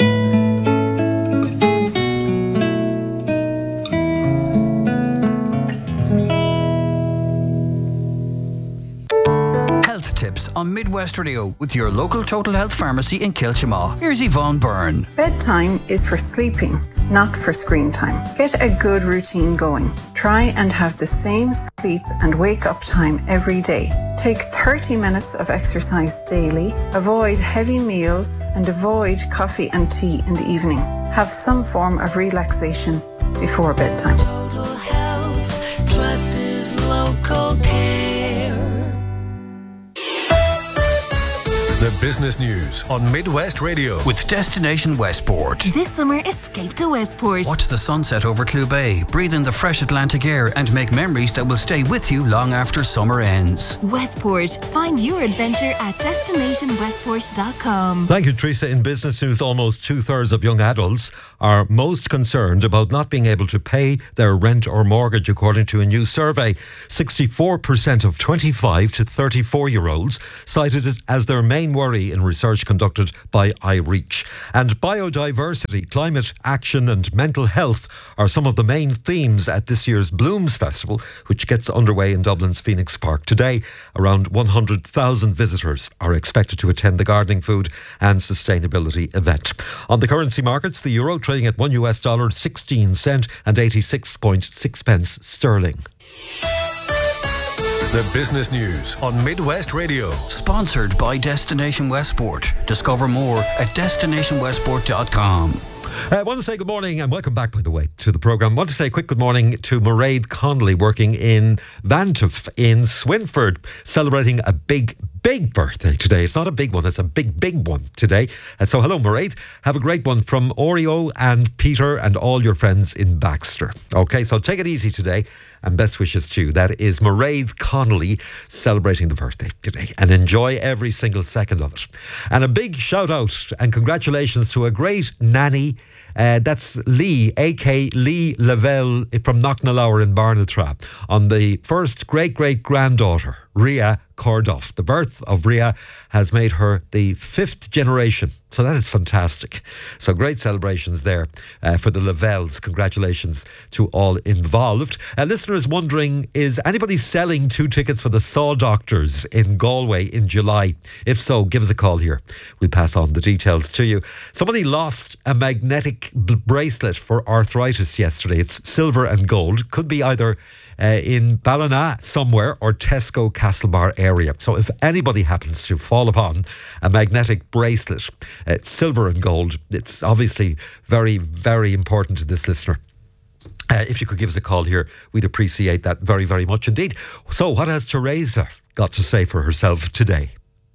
Tips on Midwest Radio with your local Total Health Pharmacy in Kilchama. Here's Yvonne Byrne. Bedtime is for sleeping, not for screen time. Get a good routine going. Try and have the same sleep and wake up time every day. Take thirty minutes of exercise daily. Avoid heavy meals and avoid coffee and tea in the evening. Have some form of relaxation before bedtime. Total Health, trusted local care. The The business news on Midwest Radio. With Destination Westport. This summer, escape to Westport. Watch the sunset over Clew Bay, breathe in the fresh Atlantic air, and make memories that will stay with you long after summer ends. Westport. Find your adventure at destination westport dot com. Thank you, Teresa. In business news, almost two-thirds of young adults are most concerned about not being able to pay their rent or mortgage, according to a new survey. sixty-four percent of twenty-five to thirty-four-year-olds cited it as their main worry in research conducted by iReach. And biodiversity, climate action and mental health are some of the main themes at this year's Blooms Festival, which gets underway in Dublin's Phoenix Park today. Around one hundred thousand visitors are expected to attend the gardening, food and sustainability event. On the currency markets, the euro trading at one U S dollar sixteen cent and eighty-six point six pence sterling. The business news on Midwest Radio. Sponsored by Destination Westport. Discover more at destination westport dot com. I want to say good morning and welcome back, by the way, to the programme. I want to say a quick good morning to Mairead Connolly, working in Vantuff in Swinford, celebrating a big, big birthday today. It's not a big one, it's a big, big one today. And so hello, Mairead. Have a great one from Oreo and Peter and all your friends in Baxter. Okay, so take it easy today and best wishes to you. That is Mairead Connolly celebrating the birthday today, and enjoy every single second of it. And a big shout out and congratulations to a great nanny. Uh, that's Lee, aka Lee Lavelle from Knocknalower in Barnatrap, on the first great-great-granddaughter, Ria Cordoff. The birth of Ria has made her the fifth generation. So that is fantastic. So great celebrations there uh, for the Lavelles. Congratulations to all involved. A listener is wondering, is anybody selling two tickets for the Saw Doctors in Galway in July? If so, give us a call here. We'll pass on the details to you. Somebody lost a magnetic b- bracelet for arthritis yesterday. It's silver and gold. Could be either Uh, in Ballina somewhere or Tesco Castlebar area. So if anybody happens to fall upon a magnetic bracelet, uh, silver and gold, it's obviously very, very important to this listener. Uh, if you could give us a call here, we'd appreciate that very, very much indeed. So what has Teresa got to say for herself today?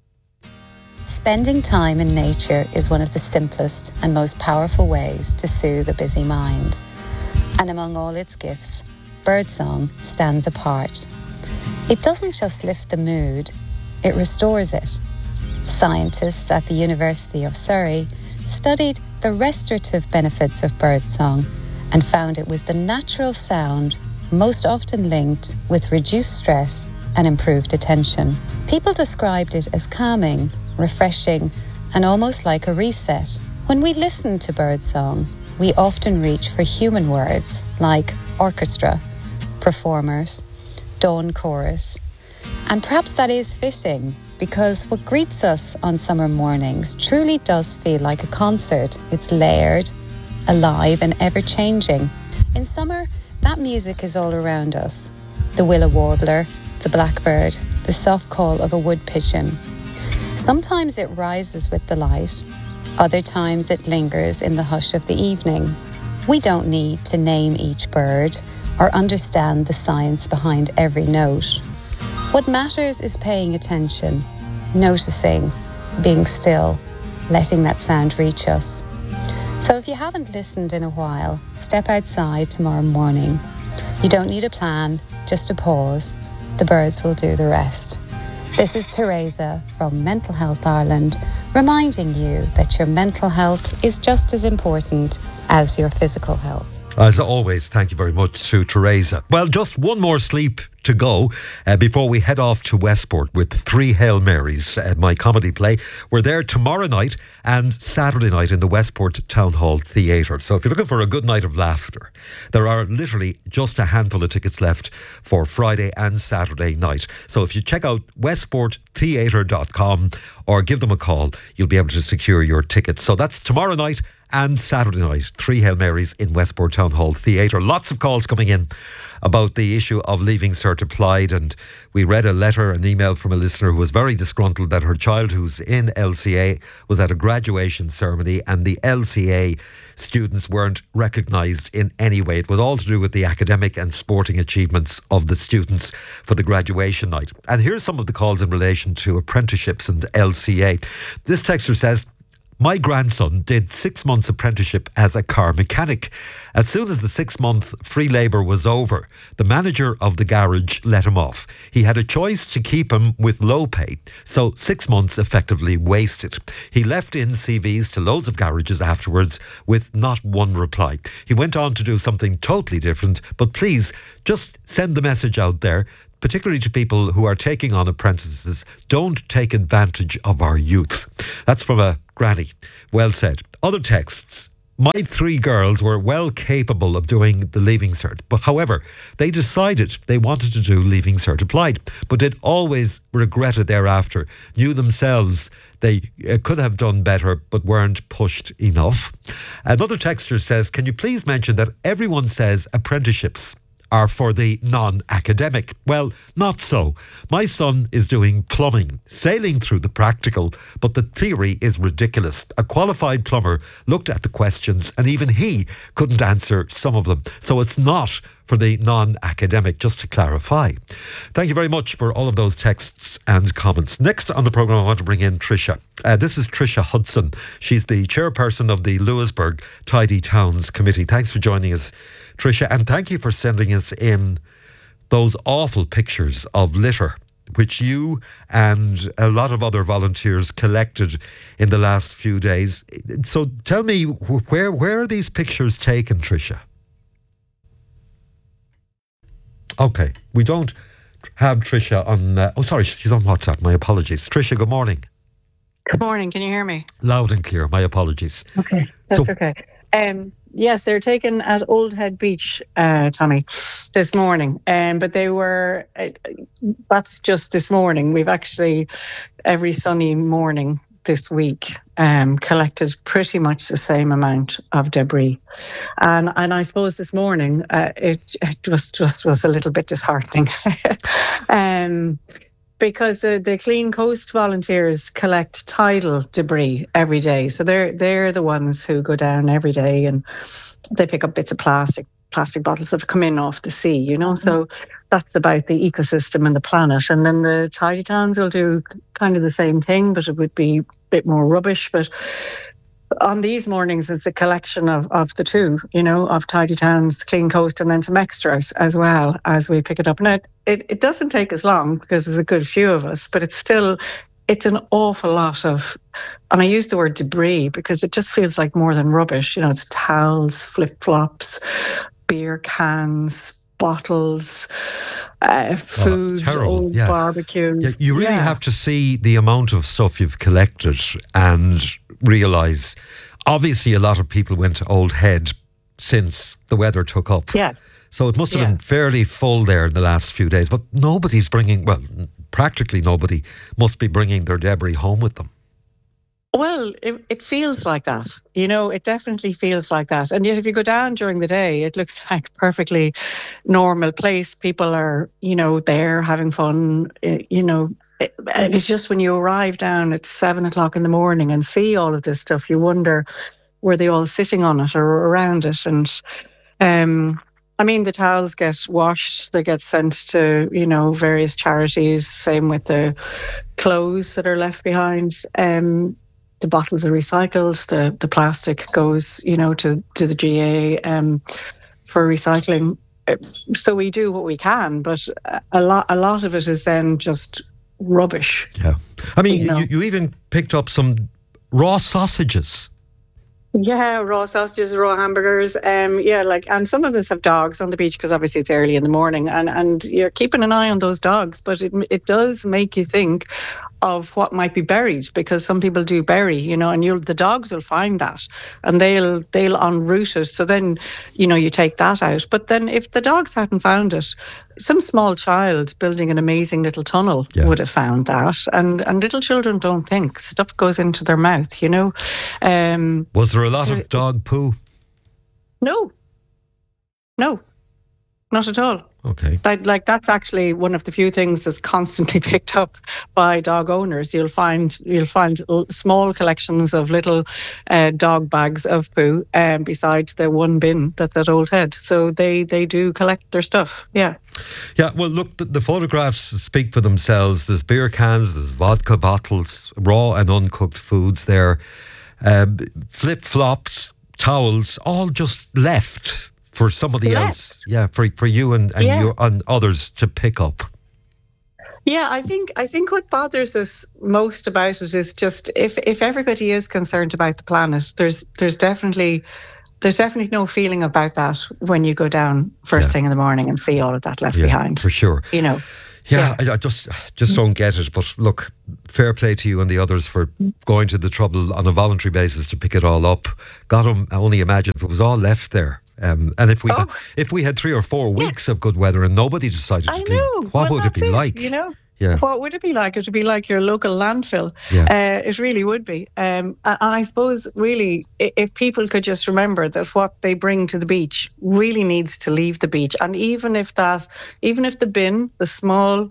Spending time in nature is one of the simplest and most powerful ways to soothe a busy mind. And among all its gifts, birdsong stands apart. It doesn't just lift the mood, it restores it. Scientists at the University of Surrey studied the restorative benefits of birdsong and found it was the natural sound most often linked with reduced stress and improved attention. People described it as calming, refreshing, and almost like a reset. When we listen to birdsong, we often reach for human words like orchestra, performers, dawn chorus. And perhaps that is fitting, because what greets us on summer mornings truly does feel like a concert. It's layered, alive and ever-changing. In summer, that music is all around us. The willow warbler, the blackbird, the soft call of a wood pigeon. Sometimes it rises with the light, other times it lingers in the hush of the evening. We don't need to name each bird or understand the science behind every note. What matters is paying attention, noticing, being still, letting that sound reach us. So if you haven't listened in a while, step outside tomorrow morning. You don't need a plan, just a pause. The birds will do the rest. This is Teresa from Mental Health Ireland, reminding you that your mental health is just as important as your physical health. As always, thank you very much to Teresa. Well, just one more sleep to go uh, before we head off to Westport with Three Hail Marys, uh, my comedy play. We're there tomorrow night and Saturday night in the Westport Town Hall Theatre. So if you're looking for a good night of laughter, there are literally just a handful of tickets left for Friday and Saturday night. So if you check out westport theatre dot com or give them a call, you'll be able to secure your tickets. So that's tomorrow night and Saturday night, Three Hail Marys in Westport Town Hall Theatre. Lots of calls coming in about the issue of leaving service. Cert applied, and we read a letter, an email from a listener who was very disgruntled that her child, who's in L C A, was at a graduation ceremony and the L C A students weren't recognised in any way. It was all to do with the academic and sporting achievements of the students for the graduation night. And here's some of the calls in relation to apprenticeships and L C A. This texter says, my grandson did six months apprenticeship as a car mechanic. As soon as the six month free labour was over, the manager of the garage let him off. He had a choice to keep him with low pay, so six months effectively wasted. He left in C Vs to loads of garages afterwards with not one reply. He went on to do something totally different, but please just send the message out there, particularly to people who are taking on apprentices, don't take advantage of our youth. That's from a granny. Well said. Other texts. My three girls were well capable of doing the Leaving Cert, but however, they decided they wanted to do Leaving Cert Applied, but did always regret it thereafter. Knew themselves they uh, could have done better, but weren't pushed enough. Another texter says, can you please mention that everyone says apprenticeships are for the non-academic? Well, not so. My son is doing plumbing, sailing through the practical, but the theory is ridiculous. A qualified plumber looked at the questions and even he couldn't answer some of them. So it's not for the non-academic, just to clarify. Thank you very much for all of those texts and comments. Next on the programme, I want to bring in Tricia. Uh, this is Tricia Hudson. She's the chairperson of the Lewisburg Tidy Towns Committee. Thanks for joining us, Tricia, and thank you for sending us in those awful pictures of litter which you and a lot of other volunteers collected in the last few days. So tell me, where where are these pictures taken, Tricia? Okay, we don't have Tricia on... Uh, oh, sorry, she's on WhatsApp. My apologies. Tricia, good morning. Good morning. Can you hear me? Loud and clear. My apologies. Okay, that's So- okay. Um, yes, they're taken at Old Head Beach, uh, Tommy, this morning. Um, but they were... Uh, that's just this morning. We've actually, every sunny morning this week, um, collected pretty much the same amount of debris. And and I suppose this morning, uh, it, it just, just was a little bit disheartening. um, because the, the Clean Coast volunteers collect tidal debris every day. So they're they're the ones who go down every day and they pick up bits of plastic, plastic bottles that have come in off the sea, you know. So that's about the ecosystem and the planet. And then the Tidy Towns will do kind of the same thing, but it would be a bit more rubbish. But on these mornings, it's a collection of, of the two, you know, of Tidy Towns, Clean Coast, and then some extras as well as we pick it up. Now, it, it doesn't take as long because there's a good few of us, but it's still, it's an awful lot of, and I use the word debris because it just feels like more than rubbish. You know, it's towels, flip-flops, beer cans, bottles, uh, food, terrible. old Yeah. barbecues. Yeah, you really Yeah. have to see the amount of stuff you've collected and realise, obviously a lot of people went to Old Head since the weather took up. Yes. So it must have been Yes. fairly full there in the last few days, but nobody's bringing, well, practically nobody must be bringing their debris home with them. Well, it, it feels like that. You know, it definitely feels like that. And yet if you go down during the day, it looks like a perfectly normal place. People are, you know, there having fun. eh, You know, it, and it's just when you arrive down at seven o'clock in the morning and see all of this stuff, you wonder, were they all sitting on it or around it? And, um, I mean, the towels get washed, they get sent to, you know, various charities. Same with the clothes that are left behind. Um, the bottles are recycled, the, the plastic goes, you know, to, to the G A um, for recycling. Uh, So we do what we can, but a lot, a lot of it is then just rubbish. Yeah. I mean, You know. you, you even picked up some raw sausages. Yeah, raw sausages, raw hamburgers. Um, yeah, like, and some of us have dogs on the beach because obviously it's early in the morning, and and you're keeping an eye on those dogs. But it it does make you think of what might be buried, because some people do bury, you know, and you'll the dogs will find that and they'll they'll unroot it. So then, you know, you take that out. But then if the dogs hadn't found it, some small child building an amazing little tunnel Yeah. would have found that. And and little children don't think. Stuff goes into their mouth, you know. Um, Was there a lot so of dog poo? no. No. Not at all. Okay. That, like that's actually one of the few things that's constantly picked up by dog owners. You'll find you'll find l- small collections of little uh, dog bags of poo um, beside the one bin that that Old Head. So they they do collect their stuff. Yeah. Yeah. Well, look, the, the photographs speak for themselves. There's beer cans, there's vodka bottles, raw and uncooked foods there, um, flip flops, towels, all just left for somebody Left. else. Yeah, for for you and and Yeah. you and others to pick up. Yeah, I think I think what bothers us most about it is just if if everybody is concerned about the planet, there's there's definitely there's definitely no feeling about that when you go down first Yeah. thing in the morning and see all of that left Yeah, behind. for sure. You know. Yeah, I, I just just don't get it. But look, fair play to you and the others for going to the trouble on a voluntary basis to pick it all up. God, um, I only imagine if it was all left there. Um, and if we Oh. if we had three or four weeks of good weather and nobody decided to I clean, know. what Well, would it be that's like? You know. Yeah. What would it be like? It would be like your local landfill. Yeah. Uh, it really would be. Um, and I suppose, really, i- if people could just remember that what they bring to the beach really needs to leave the beach, and even if that, even if the bin, the small,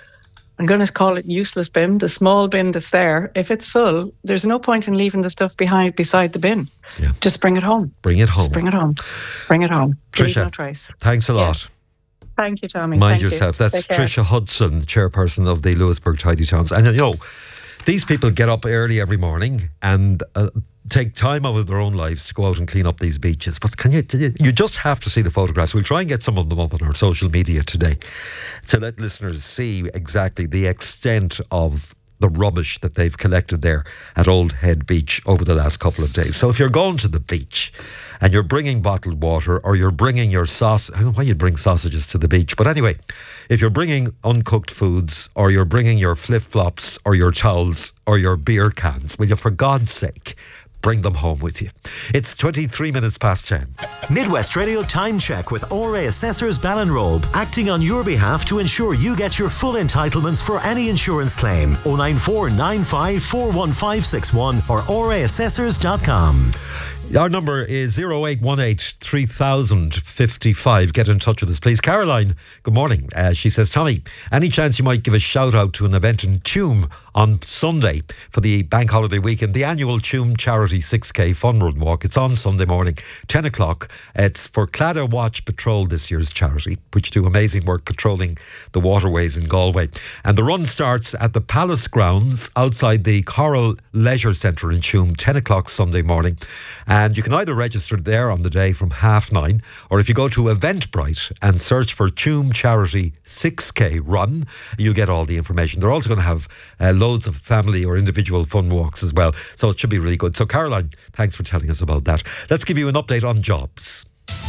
I'm going to call it useless bin, the small bin that's there, if it's full, there's no point in leaving the stuff behind beside the bin. Yeah. Just bring it home. Bring it home. Just bring it home. Bring it home. Leave Tricia, no trace. thanks a lot. Thank you, Tommy. Mind Thank you. yourself. That's Take care. Tricia Hudson, chairperson of the Lewisburg Tidy Towns. And you know, these people get up early every morning and uh, take time out of their own lives to go out and clean up these beaches. But can you, you just have to see the photographs. We'll try and get some of them up on our social media today to let listeners see exactly the extent of the rubbish that they've collected there at Old Head Beach over the last couple of days. So if you're going to the beach and you're bringing bottled water or you're bringing your sauce, I don't know why you'd bring sausages to the beach, but anyway, if you're bringing uncooked foods or you're bringing your flip-flops or your towels or your beer cans, will you, for God's sake, bring them home with you. It's twenty-three minutes past ten. Midwest Radio Time Check with O R A Assessors Ballinrobe, acting on your behalf to ensure you get your full entitlements for any insurance claim. oh nine four nine five four one five six one or O R A assessors dot com. Our number is oh eight one eight, three thousand fifty-five. Get in touch with us, please. Caroline, good morning. Uh, she says, Tommy, any chance you might give a shout out to an event in Tuam on Sunday for the bank holiday weekend, the annual Tuam Charity six K Fun Run Walk. It's on Sunday morning, ten o'clock. It's for Claddagh Watch Patrol, this year's charity, which do amazing work patrolling the waterways in Galway. And the run starts at the Palace Grounds outside the Coral Leisure Centre in Tuam, ten o'clock Sunday morning. And you can either register there on the day from half nine, or if you go to Eventbrite and search for Tuam Charity six K Run, you'll get all the information. They're also going to have uh, loads of family or individual fun walks as well. So it should be really good. So Caroline, thanks for telling us about that. Let's give you an update on jobs.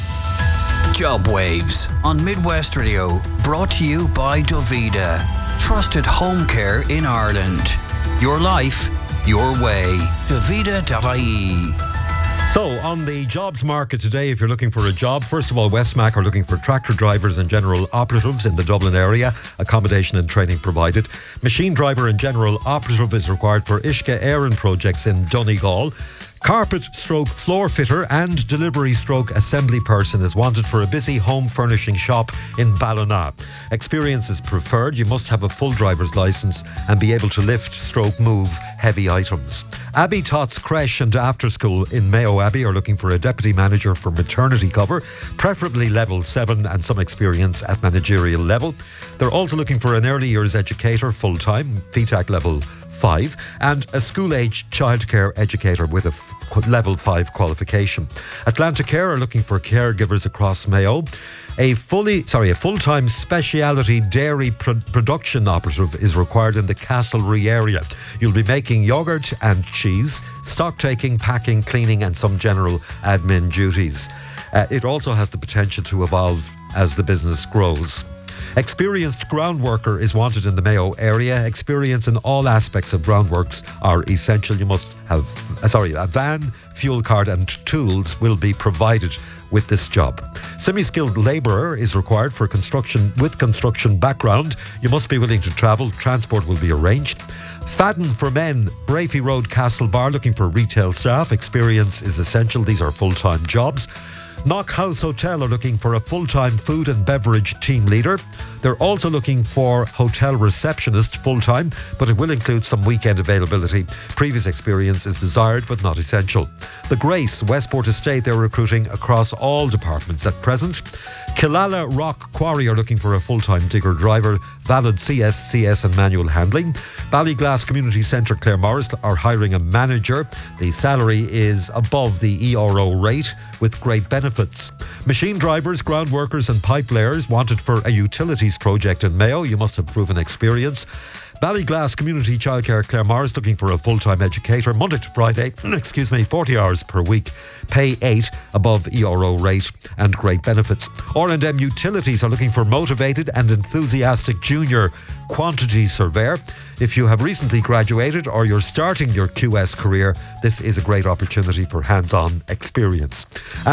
Job Waves on Midwest Radio, brought to you by Dovida. Trusted home care in Ireland. Your life, your way. Dovida dot I E. So, on the jobs market today, if you're looking for a job, first of all, Westmac are looking for tractor drivers and general operatives in the Dublin area, accommodation and training provided. Machine driver and general operative is required for Ishka Éireann projects in Donegal. Carpet stroke floor fitter and delivery stroke assembly person is wanted for a busy home furnishing shop in Ballina. Experience is preferred. You must have a full driver's licence and be able to lift stroke move heavy items. Abbey Tots Creche and After School in Mayo Abbey are looking for a deputy manager for maternity cover, preferably level seven and some experience at managerial level. They're also looking for an early years educator full-time, V TAC level five, and a school-age childcare educator with a f- level five qualification. Atlantic Care are looking for caregivers across Mayo. A fully, sorry, a full-time speciality dairy pro- production operative is required in the Castlereagh area. You'll be making yogurt and cheese, stock taking, packing, cleaning, and some general admin duties. Uh, it also has the potential to evolve as the business grows. Experienced ground worker is wanted in the Mayo area. Experience in all aspects of groundworks are essential. You must have, uh, sorry, a van, fuel card and tools will be provided with this job. Semi-skilled labourer is required for construction with construction background. You must be willing to travel. Transport will be arranged. Fadden for men, Brafey Road, Castlebar, looking for retail staff. Experience is essential. These are full-time jobs. Knock House Hotel are looking for a full-time food and beverage team leader. They're also looking for hotel receptionist full-time, but it will include some weekend availability. Previous experience is desired but not essential. The Grace, Westport Estate, they're recruiting across all departments at present. Killala Rock Quarry are looking for a full-time digger driver, valid C S, C S and manual handling. Ballyglass Community Centre Claremorris are hiring a manager. The salary is above the E R O rate with great benefits. Machine drivers, ground workers and pipe layers wanted for a utilities project in Mayo. You must have proven experience. Ballyglass Community Childcare Claremorris looking for a full-time educator, Monday to Friday, excuse me, forty hours per week, pay eight above E R O rate and great benefits. R and M Utilities are looking for motivated and enthusiastic junior quantity surveyor. If you have recently graduated or you're starting your Q S career, this is a great opportunity for hands-on experience.